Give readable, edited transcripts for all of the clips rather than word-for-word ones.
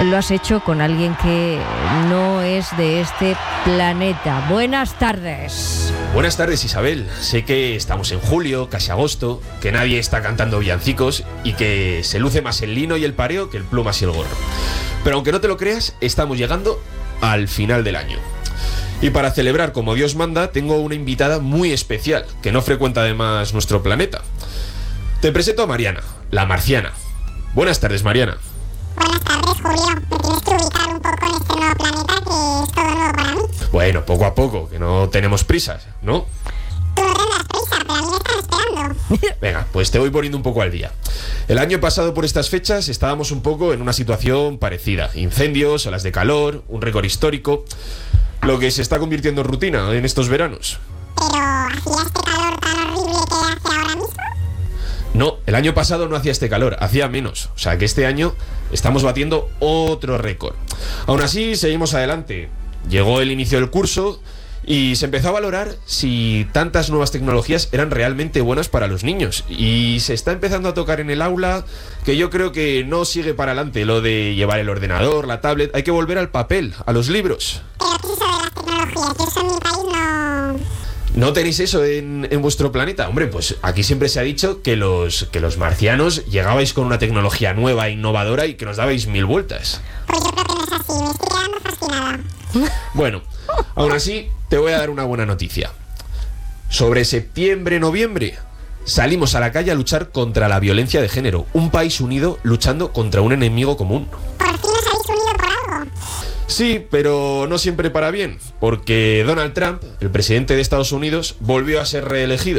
lo has hecho con alguien que no es de este planeta. Buenas tardes. Buenas tardes, Isabel. Sé que estamos en julio, casi agosto, que nadie está cantando villancicos y que se luce más el lino y el pareo que el plumas y el gorro. Pero aunque no te lo creas, estamos llegando al final del año. Y para celebrar como Dios manda, tengo una invitada muy especial, que no frecuenta además nuestro planeta. Te presento a Mariana, la marciana. Buenas tardes, Mariana. Buenas tardes, Julio. Me tienes que ubicar un poco en este nuevo planeta que es todo nuevo para mí. Bueno, poco a poco, que no tenemos prisas, ¿no? Tú no tendrás prisa, pero a mí me están esperando. Venga, pues te voy poniendo un poco al día. El año pasado por estas fechas estábamos un poco en una situación parecida. Incendios, olas de calor, un récord histórico. Lo que se está convirtiendo en rutina en estos veranos. Pero, ¿hacía este calor tan horrible que hace ahora mismo? No, el año pasado no hacía este calor, hacía menos. O sea que este año estamos batiendo otro récord. Aún así, seguimos adelante. Llegó el inicio del curso y se empezó a valorar si tantas nuevas tecnologías eran realmente buenas para los niños. Y se está empezando a tocar en el aula que yo creo que no sigue para adelante lo de llevar el ordenador, la tablet. Hay que volver al papel, a los libros. Pero, ¿qué es eso de las tecnologías? Yo eso en mi país no... ¿No tenéis eso en vuestro planeta? Hombre, pues aquí siempre se ha dicho que los marcianos llegabais con una tecnología nueva, innovadora y que nos dabais 1000 vueltas. Pues yo creo que no es así, me estoy quedando fascinada. Bueno, aún así te voy a dar una buena noticia. Sobre septiembre, noviembre, salimos a la calle a luchar contra la violencia de género. Un país unido luchando contra un enemigo común. ¿Por fin os habéis unido por algo? Sí, pero no siempre para bien, porque Donald Trump, el presidente de Estados Unidos, volvió a ser reelegido.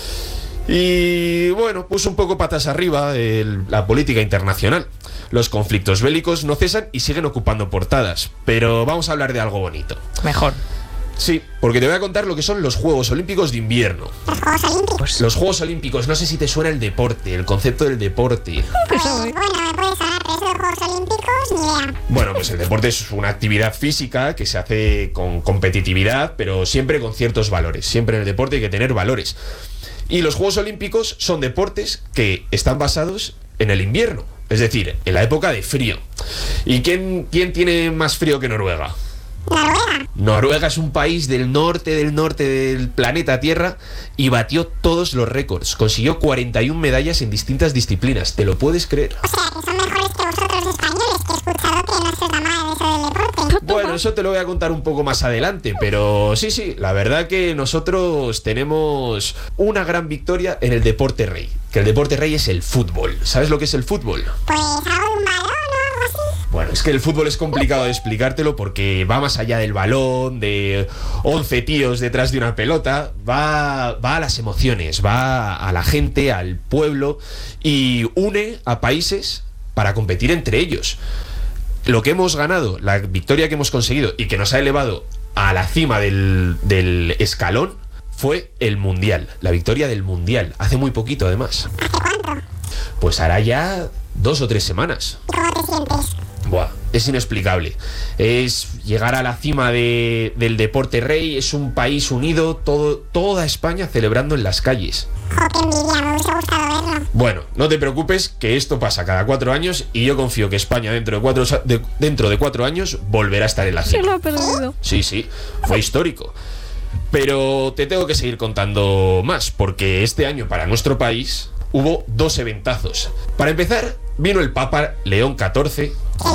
Y bueno, puso un poco patas arriba la política internacional. Los conflictos bélicos no cesan y siguen ocupando portadas, pero vamos a hablar de algo bonito. Mejor. Sí, porque te voy a contar lo que son los Juegos Olímpicos de invierno. ¿Los Juegos Olímpicos? Los Juegos Olímpicos, no sé si te suena el deporte, el concepto del deporte. Pues bueno, me puede sonar, pero eso de Juegos Olímpicos, ni idea. Bueno, pues el deporte es una actividad física que se hace con competitividad, pero siempre con ciertos valores. Siempre en el deporte hay que tener valores. Y los Juegos Olímpicos son deportes que están basados en el invierno, es decir, en la época de frío. ¿Y quién tiene más frío que Noruega? ¿Noruega? Noruega es un país del norte del planeta Tierra y batió todos los récords. Consiguió 41 medallas en distintas disciplinas. ¿Te lo puedes creer? O sea, que son mejores que vosotros españoles, que he escuchado que no se os da mal eso del deporte. Bueno, eso te lo voy a contar un poco más adelante, pero sí, la verdad que nosotros tenemos una gran victoria en el deporte rey. Que el deporte rey es el fútbol. ¿Sabes lo que es el fútbol? Pues algo de un balón o algo así. Bueno, es que el fútbol es complicado de explicártelo porque va más allá del balón, de 11 tíos detrás de una pelota, va a las emociones, va a la gente, al pueblo y une a países para competir entre ellos. Lo que hemos ganado, la victoria que hemos conseguido y que nos ha elevado a la cima del escalón fue el Mundial, la victoria del Mundial, hace muy poquito además. ¿Hace cuánto? Pues hará ya 2 o 3 semanas. ¿Y cómo te sientes? Buah, es inexplicable. Es llegar a la cima del deporte rey, es un país unido, toda España celebrando en las calles. Jo, qué envidia, me hubiese gustado verlo. Bueno, no te preocupes, que esto pasa cada 4 años y yo confío que España dentro de 4 años volverá a estar en la Se cima. lo ha perdido. Sí, fue histórico. Pero te tengo que seguir contando más, porque este año para nuestro país hubo 2 eventazos. Para empezar, vino el Papa León XIV.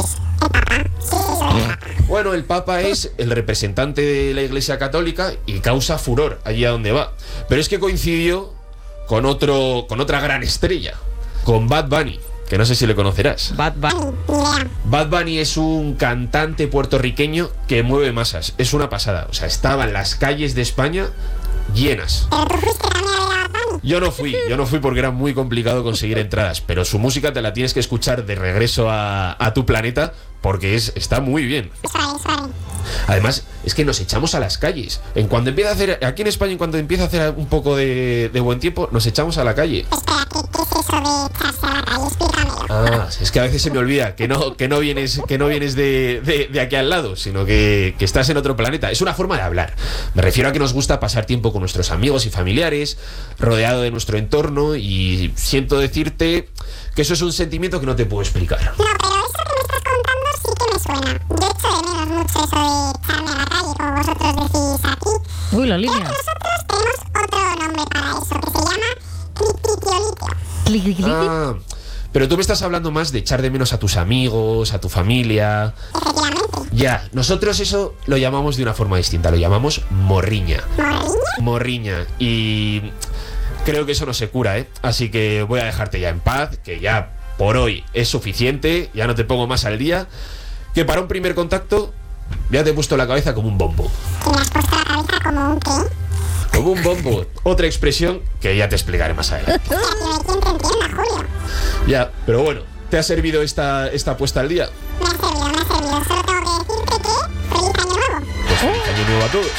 Bueno, el Papa es el representante de la Iglesia Católica y causa furor allí a donde va. Pero es que coincidió con otra gran estrella, con Bad Bunny, que no sé si le conocerás. Bad Bunny. Bad Bunny es un cantante puertorriqueño que mueve masas. Es una pasada. O sea, estaban las calles de España llenas. ¿Pero tú fuiste también a ver a Bad Bunny? Yo no fui porque era muy complicado conseguir entradas, pero su música te la tienes que escuchar de regreso a tu planeta porque está muy bien. Suave. Además, es que nos echamos a las calles. Aquí en España, en cuando empieza a hacer un poco de buen tiempo, nos echamos a la calle. Espera, ¿qué es eso de echarse a la calle? Explícamelo. Ah, es que a veces se me olvida que no vienes de aquí al lado, sino que estás en otro planeta. Es una forma de hablar. Me refiero a que nos gusta pasar tiempo con nuestros amigos y familiares, rodeado de nuestro entorno, y siento decirte que eso es un sentimiento que no te puedo explicar. No, pero eso que me estás contando sí que suena. Yo echo de menos mucho eso de echarme a la calle, como vosotros decís aquí. Uy, la Pero línea. nosotros tenemos otro nombre para eso, que se llama cliquitiolitio. Clic, clic, clic. Ah, pero tú me estás hablando más de echar de menos a tus amigos, a tu familia. Efectivamente. Ya, nosotros eso lo llamamos de una forma distinta, lo llamamos morriña. ¿Morriña? Morriña. Y creo que eso no se cura, ¿eh? Así que voy a dejarte ya en paz, que ya por hoy es suficiente, ya no te pongo más al día, que para un primer contacto ya te he puesto la cabeza como un bombo. ¿Y me has puesto la cabeza como un qué? Como un bombo, otra expresión que ya te explicaré más adelante. Mira, tío, hay quien te entienda, Julio. Ya, pero bueno, ¿te ha servido esta puesta al día? Me ha servido, me ha servido. Solo tengo que decirte que feliz año nuevo. Pues feliz año nuevo a todos.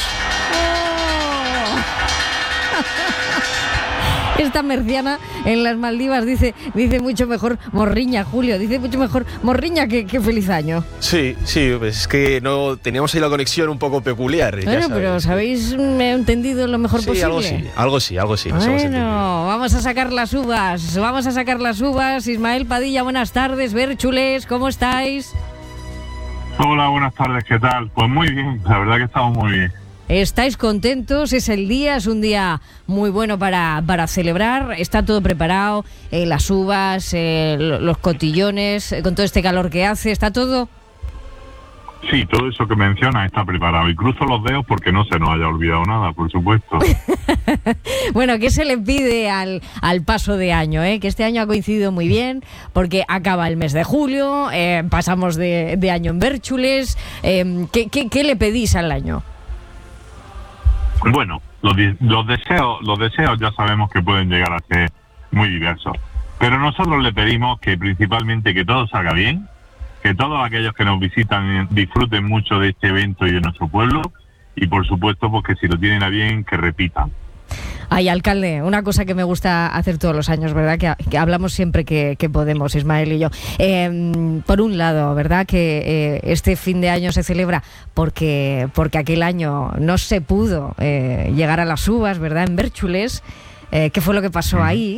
Esta merciana en las Maldivas dice mucho mejor morriña, Julio. Dice mucho mejor morriña que feliz año. Sí, pues es que no teníamos ahí la conexión un poco peculiar. ya Bueno, sabes. pero ¿os habéis entendido lo mejor Sí, posible? algo sí. nos hemos entendido. Bueno, vamos a sacar las uvas. Ismael Padilla, buenas tardes. Bérchules, ¿cómo estáis? Hola, buenas tardes, ¿qué tal? Pues muy bien, la verdad que estamos muy bien. ¿Estáis contentos? Es un día muy bueno para celebrar. Está todo preparado, las uvas, los cotillones, con todo este calor que hace, ¿está todo? Sí, todo eso que mencionas está preparado y cruzo los dedos porque no se nos haya olvidado nada, por supuesto. Bueno, ¿qué se le pide al paso de año? Que este año ha coincidido muy bien porque acaba el mes de julio, pasamos de año en Bérchules. ¿Qué le pedís al año? Bueno, los deseos ya sabemos que pueden llegar a ser muy diversos, pero nosotros le pedimos que principalmente que todo salga bien, que todos aquellos que nos visitan disfruten mucho de este evento y de nuestro pueblo, y por supuesto pues que si lo tienen a bien, que repitan. Ay, alcalde, una cosa que me gusta hacer todos los años, ¿verdad? Que hablamos siempre que podemos, Ismael y yo. Por un lado, ¿verdad? Que este fin de año se celebra porque aquel año no se pudo llegar a las uvas, ¿verdad? En Bérchules. ¿Qué fue lo que pasó ahí?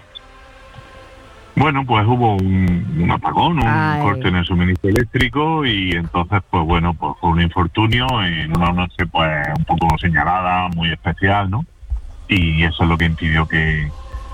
Bueno, pues hubo un apagón, Ay. corte en el suministro eléctrico y entonces, pues bueno, pues fue un infortunio en una noche pues un poco señalada, muy especial, ¿no? Y eso es lo que impidió que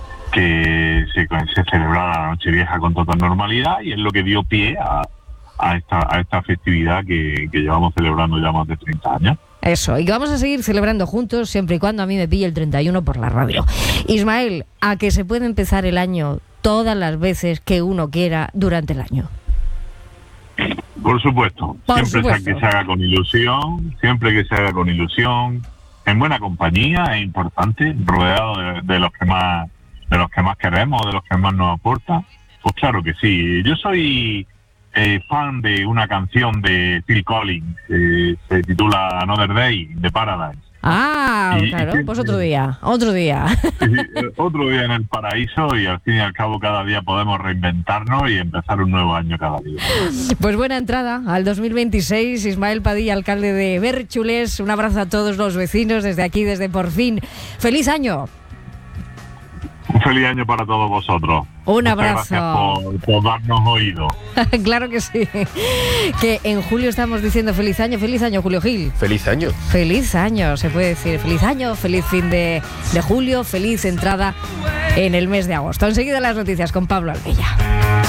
se celebrara la Nochevieja con total normalidad y es lo que dio pie a esta festividad que llevamos celebrando ya más de 30 años. Eso, y que vamos a seguir celebrando juntos siempre y cuando a mí me pille el 31 por la radio. Ismael, a que se puede empezar el año todas las veces que uno quiera durante el año. Por supuesto, que se haga con ilusión, en buena compañía, es importante, rodeado de los que más queremos, de los que más nos aportan. Pues claro que sí. Yo soy fan de una canción de Phil Collins, se titula Another Day de Paradise. Ah, claro, pues otro día. Otro día en el paraíso y al fin y al cabo cada día podemos reinventarnos y empezar un nuevo año cada día. Pues buena entrada al 2026, Ismael Padilla, alcalde de Bérchules. Un abrazo a todos los vecinos desde aquí, desde Por Fin. ¡Feliz año! Un feliz año para todos vosotros. Un abrazo. Muchas gracias por darnos oído. Claro que sí. Que en julio estamos diciendo feliz año, Julio Gil. Feliz año. Feliz año, se puede decir. Feliz año, feliz fin de julio, feliz entrada en el mes de agosto. Enseguida las noticias con Pablo Albella.